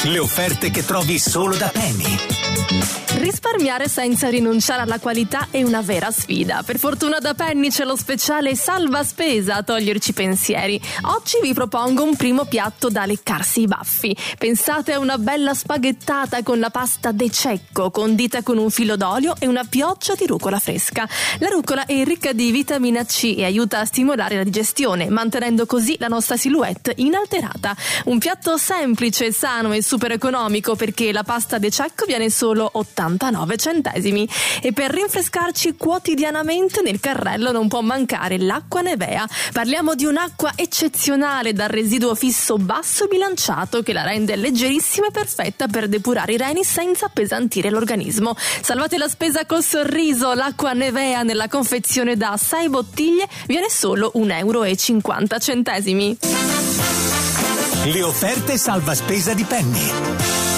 Le offerte che trovi solo da Penny. Risparmiare senza rinunciare alla qualità è una vera sfida. Per fortuna da Penny c'è lo speciale salva spesa a toglierci pensieri. Oggi vi propongo un primo piatto da leccarsi i baffi. Pensate a una bella spaghettata con la pasta de cecco, condita con un filo d'olio e una pioggia di rucola fresca. La rucola è ricca di vitamina C e aiuta a stimolare la digestione, mantenendo così la nostra silhouette inalterata. Un piatto semplice, sano e super economico, perché la pasta de cecco viene solo 89 centesimi. E per rinfrescarci quotidianamente nel carrello non può mancare l'acqua Nevea. Parliamo di un'acqua eccezionale dal residuo fisso basso e bilanciato che la rende leggerissima e perfetta per depurare i reni senza appesantire l'organismo. Salvate la spesa col sorriso. L'acqua Nevea nella confezione da 6 bottiglie viene solo 1,50 euro. Le offerte salva spesa di Penny.